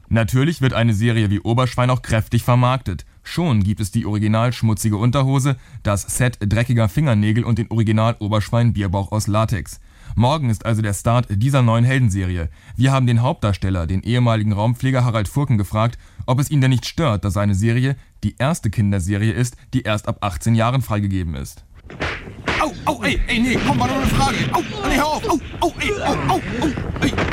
Natürlich wird eine Serie wie Oberschwein auch kräftig vermarktet. Schon gibt es die Original schmutzige Unterhose, das Set dreckiger Fingernägel und den Original Oberschwein Bierbauch aus Latex. Morgen ist also der Start dieser neuen Heldenserie. Wir haben den Hauptdarsteller, den ehemaligen Raumpfleger Harald Furken, gefragt, ob es ihn denn nicht stört, dass seine Serie die erste Kinderserie ist, die erst ab 18 Jahren freigegeben ist. Au, au, ey, nee, komm, war nur eine Frage. Au, nee, hör auf. Au, ey, au, ey.